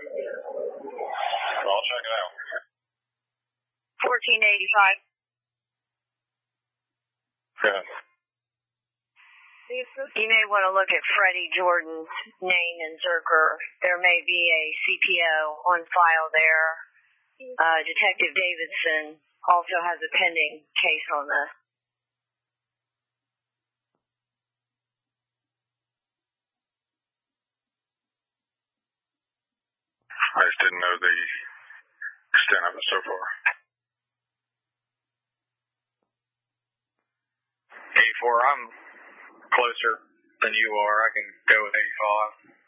I'll check it out. 1485. Yeah. You may want to look at Freddie Jordan's name in Zerker. There may be a CPO on file there. Detective Davidson also has a pending case on this. I just didn't know the extent of it so far. 84, I'm closer than you are. I can go with 85.